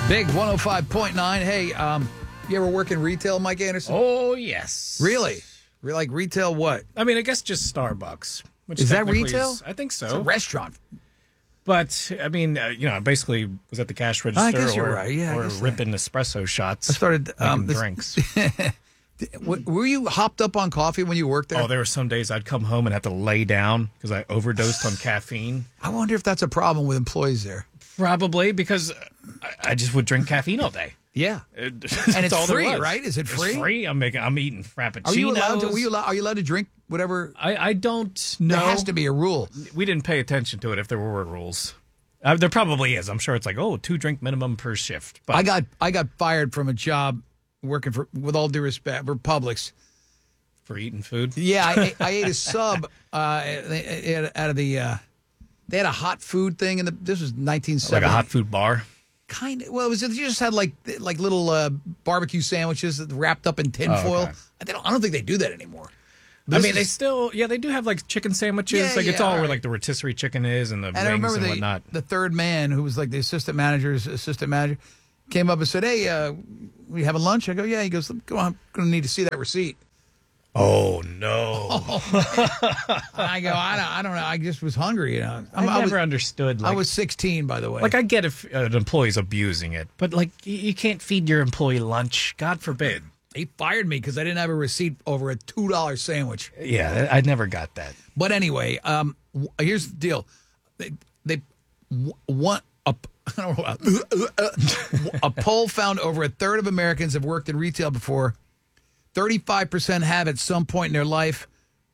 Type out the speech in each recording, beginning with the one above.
Big 105.9. Hey, you ever work in retail, Mike Anderson? Oh, yes. Really? Like retail what? I mean, I guess just Starbucks. Which Is that technically retail? I think so. It's a restaurant. But, I mean, I basically was at the cash register guess you're right. Yeah, I or guess ripping espresso shots. I started making drinks. Were you hopped up on coffee when you worked there? Oh, there were some days I'd come home and have to lay down because I overdosed on caffeine. I wonder if that's a problem with employees there. Probably because I just would drink caffeine all day. Yeah, and it's free, right? Is it free? It's free. I'm eating frappuccinos. Are you allowed to? Are you allowed to drink whatever? I don't know. There has to be a rule. We didn't pay attention to it if there were rules. There probably is. I'm sure it's like 2-drink minimum per shift. But I got fired from a job working for, with all due respect, for Publix. For eating food? Yeah, I ate a sub out of the. They had a hot food thing, and this was 1970. Like a hot food bar. Kind of. Well, you just had like little barbecue sandwiches wrapped up in tinfoil. Okay. I don't think they do that anymore. They do have like chicken sandwiches. Yeah, It's all where like the rotisserie chicken is and the wings I remember and whatnot. The third man, who was like the assistant manager, came up and said, "Hey, we having lunch?" I go, "Yeah." He goes, "Go on, I'm going to need to see that receipt." Oh no! I go, I don't know. I just was hungry. I never understood. I was 16, by the way. Like I get if an employee's abusing it, but like you can't feed your employee lunch. God forbid. He fired me because I didn't have a receipt over a $2 sandwich. Yeah, I never got that. But anyway, here's the deal. They want a poll found over a third of Americans have worked in retail before. 35% have at some point in their life.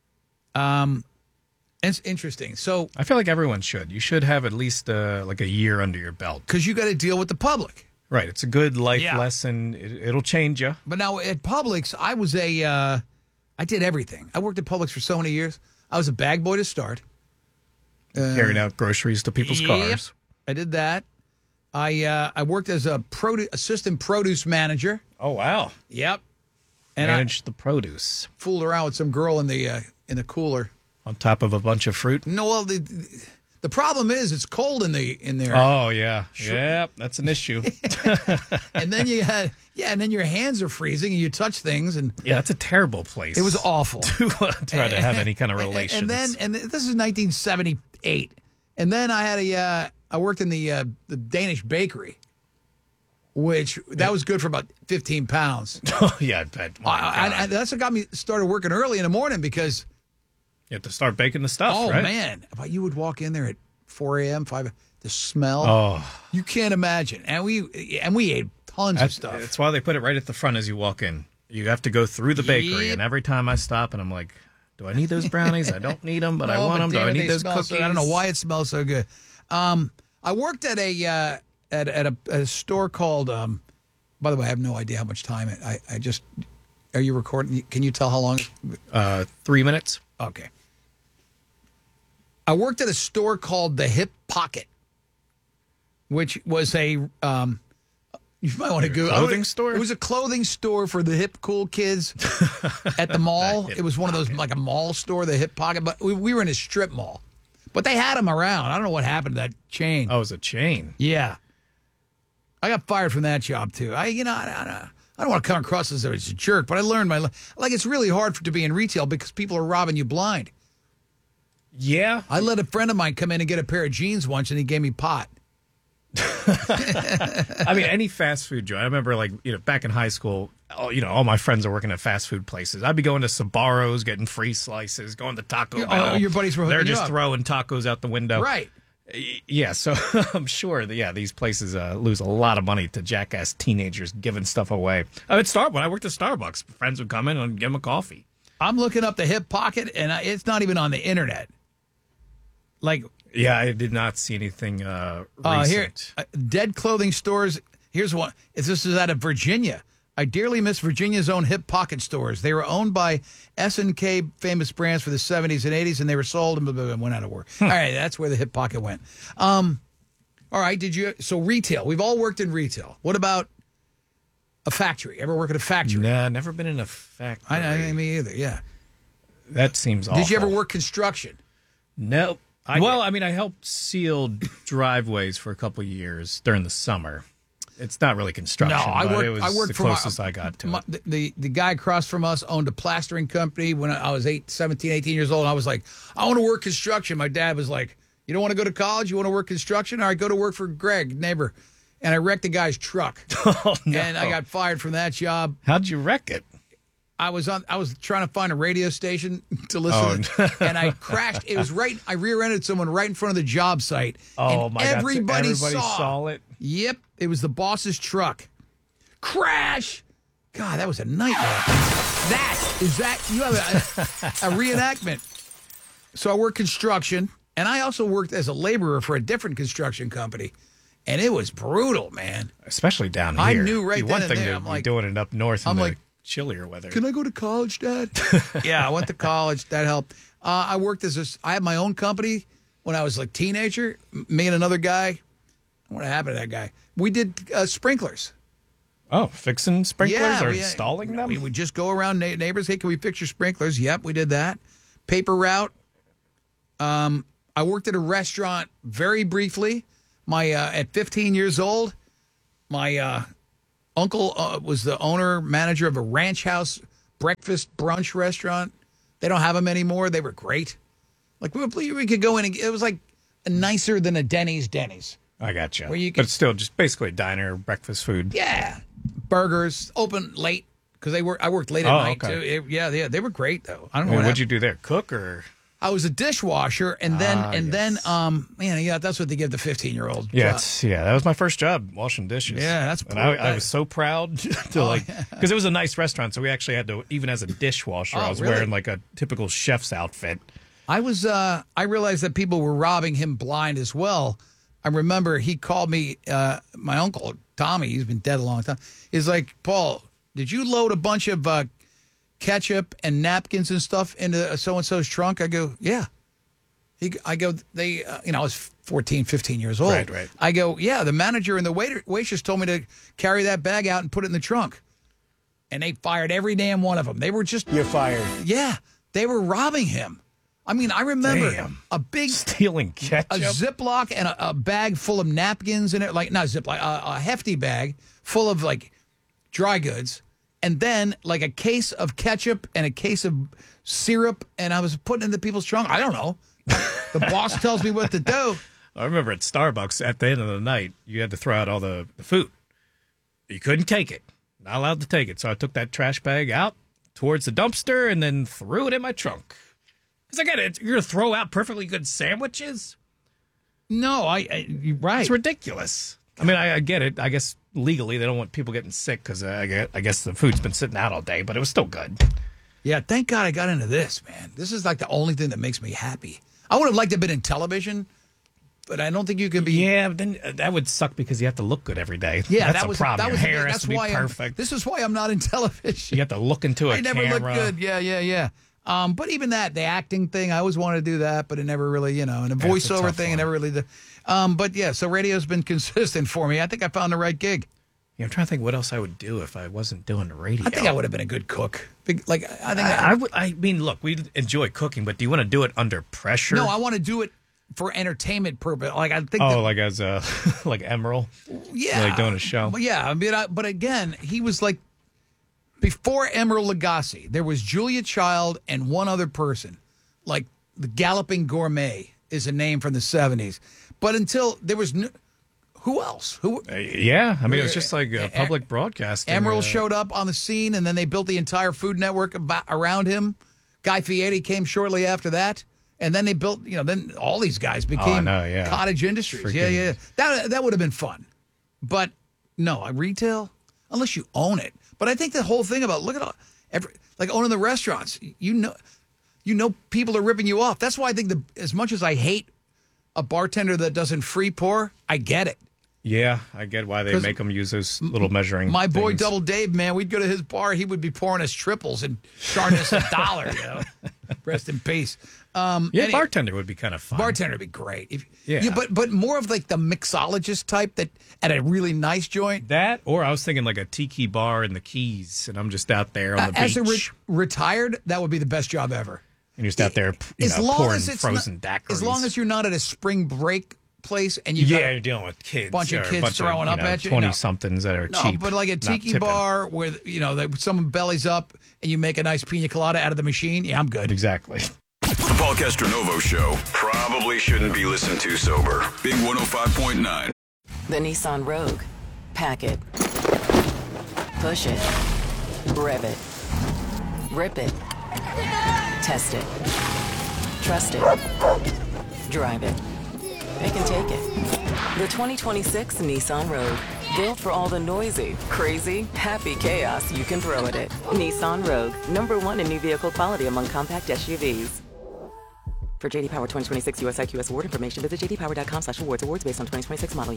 It's interesting. So I feel like everyone should. You should have at least like a year under your belt. Because you got to deal with the public. Right. It's a good life lesson. It'll change you. But now at Publix, I was I did everything. I worked at Publix for so many years. I was a bag boy to start. Carrying out groceries to people's cars. I did that. I worked as a assistant produce manager. Oh, wow. Yep. And managed the produce. Fooled around with some girl in the cooler. On top of a bunch of fruit? No, well, the problem is it's cold in there. Oh, yeah. Yeah, that's an issue. And then and then your hands are freezing and you touch things. And yeah, that's a terrible place. It was awful. To try to have any kind of relations. And this is 1978. And then I worked in the Danish bakery. That was good for about 15 pounds. Oh, yeah, I bet. That's what got me started working early in the morning because... You have to start baking the stuff, right? Oh, man. But you would walk in there at 4 a.m., 5 the smell. Oh. You can't imagine. And we ate tons of stuff. That's why they put it right at the front as you walk in. You have to go through the bakery. Yep. And every time I stop and I'm like, do I need those brownies? I don't need them, but I want them. Do I need those cookies? I don't know why it smells so good. I worked at a store called, by the way, I have no idea how much time I just, are you recording? Can you tell how long? 3 minutes. Okay. I worked at a store called the Hip Pocket, which was you might want to go. Clothing store? It was a clothing store for the hip, cool kids at the mall. It was one of those, like a mall store, the Hip Pocket, but we were in a strip mall. But they had them around. I don't know what happened to that chain. Oh, it was a chain. Yeah. I got fired from that job, too. I don't want to come across as a jerk, but I learned it's really hard to be in retail because people are robbing you blind. Yeah. I let a friend of mine come in and get a pair of jeans once, and he gave me pot. I mean, any fast food joint. I remember, back in high school, all my friends are working at fast food places. I'd be going to Sbarro's, getting free slices, going to Taco Bell. Your buddies were They're just throwing tacos out the window. Right. Yeah, so I'm sure that, these places lose a lot of money to jackass teenagers giving stuff away. When I worked at Starbucks, friends would come in and give them a coffee. I'm looking up the Hip Pocket, and it's not even on the internet. Yeah, I did not see anything recent. Here, dead clothing stores. Here's one. This is out of Virginia. I dearly miss Virginia's own Hip Pocket stores. They were owned by S&K famous brands for the 70s and 80s, and they were sold and went out of work. All right, that's where the Hip Pocket went. All right, so retail. We've all worked in retail. What about a factory? Ever work at a factory? Nah, never been in a factory. Me either, yeah. That seems awful. Did you ever work construction? Nope. I helped seal driveways for a couple of years during the summer. It's not really construction. No, I but worked. It was I worked the for closest I got to it. the guy across from us owned a plastering company when I was 17, 18 years old. And I was like, I want to work construction. My dad was like, you don't want to go to college? You want to work construction? All right, go to work for Greg, neighbor. And I wrecked the guy's truck. Oh, no. And I got fired from that job. How'd you wreck it? I was trying to find a radio station to listen to, and I crashed. It was right. I rear-ended someone right in front of the job site. Oh, and my God. everybody saw it? Yep. It was the boss's truck. Crash. God, that was a nightmare. You have a reenactment. So I worked construction, and I also worked as a laborer for a different construction company. And it was brutal, man. Especially down here. I knew right then One and thing there, to I'm be like- doing it up north in I'm the like, chillier weather. Can I go to college, Dad? Yeah, I went to college. That helped. I worked I had my own company when I was like teenager. Me and another guy. What happened to that guy? We did sprinklers. Oh, fixing sprinklers or we- installing them? We would just go around neighbors. Hey, can we fix your sprinklers? Yep, we did that. Paper route. I worked at a restaurant very briefly. At 15 years old, my uncle was the owner, manager of a ranch house breakfast brunch restaurant. They don't have them anymore. They were great. Like we could go in and it was like nicer than a Denny's. I got Where you But could- still, just basically diner, breakfast food. Yeah, burgers open late because I worked late at night okay. too. They were great though. I don't know What'd what you do there? Cook or? I was a dishwasher, and then yes. that's what they give the 15-year-old. Yeah, job. that was my first job, washing dishes. Yeah, that's and I was so proud to because it was a nice restaurant, so we actually had to, even as a dishwasher, I was really? wearing like a typical chef's outfit. I realized that people were robbing him blind as well. I remember he called me, my uncle, Tommy, he's been dead a long time. He's like, Paul, did you load a bunch of ketchup and napkins and stuff into so-and-so's trunk? I go, yeah. I was 14, 15 years old. Right. I go, yeah, the manager and the waitress told me to carry that bag out and put it in the trunk. And they fired every damn one of them. They were just... You're fired. Yeah, they were robbing him. I mean, I remember Damn. a big... Stealing ketchup. A Ziploc and a bag full of napkins in it, like not Ziploc, a hefty bag full of like dry goods, and then like a case of ketchup and a case of syrup, and I was putting it in the people's trunk. I don't know. The boss tells me what to do. I remember at Starbucks at the end of the night, you had to throw out all the food. You couldn't take it. Not allowed to take it. So I took that trash bag out towards the dumpster and then threw it in my trunk. Because I get it. You're going to throw out perfectly good sandwiches? No, you're right. It's ridiculous. I mean, I get it. I guess legally they don't want people getting sick because I guess the food's been sitting out all day, but it was still good. Yeah, thank God I got into this, man. This is like the only thing that makes me happy. I would have liked to have been in television, but I don't think you can be. Yeah, but then that would suck because you have to look good every day. Yeah, that's that was a problem. That was Your hair that's has to be why perfect. This is why I'm not in television. You have to look into a I never camera. looked good. Yeah. But even the acting thing, I always wanted to do that, but it never really, and a it's a voiceover tough thing, I one. never really did. But yeah, so radio's been consistent for me. I think I found the right gig. Yeah, I'm trying to think what else I would do if I wasn't doing the radio. I think I would have been a good cook. I think I mean, look, we enjoy cooking, but do you want to do it under pressure? No, I want to do it for entertainment purpose. Like I think. like as a like Emerald. Yeah, like doing a show. Yeah, I mean, but again, he was like before Emeril Lagasse. There was Julia Child and one other person, like the Galloping Gourmet is a name from the 70s. But until there was who else? Who? Yeah, I mean, it was just like public broadcasting. Emeril showed up on the scene, and then they built the entire Food Network around him. Guy Fieri came shortly after that. And then they built, then all these guys became cottage industries. Yeah. That would have been fun. But no, retail, unless you own it. But I think the whole thing about, look at like owning the restaurants, you know people are ripping you off. That's why I think as much as I hate a bartender that doesn't free pour, I get it. Yeah, I get why they make them use those little measuring My boy things. Double Dave, man, we'd go to his bar. He would be pouring us triples and charging us $1. Rest in peace. Bartender would be kind of fun. Bartender would be great. Yeah. But more of like the mixologist type that at a really nice joint. That, or I was thinking like a tiki bar in the Keys, and I'm just out there on the As beach. a retired, that would be the best job ever. and you're just out there pouring frozen daiquiris. As long as you're not at a spring break place and you got you're dealing with kids. bunch of or kids throwing up at you? 20-somethings that are No, cheap. but like a not tiki tipping. bar where, someone bellies up and you make a nice pina colada out of the machine. Yeah, I'm good. Exactly. The Paul Castronovo Show probably shouldn't be listened to sober. Big 105.9. The Nissan Rogue. Pack it. Push it. Rev it. Rip it. Test it. Trust it. Drive it. They can take it. The 2026 Nissan Rogue. Built for all the noisy, crazy, happy chaos you can throw at it. Nissan Rogue. #1 in new vehicle quality among compact SUVs. For JD Power 2026 US IQS award information, visit jdpower.com/awards. Awards based on 2026 model year.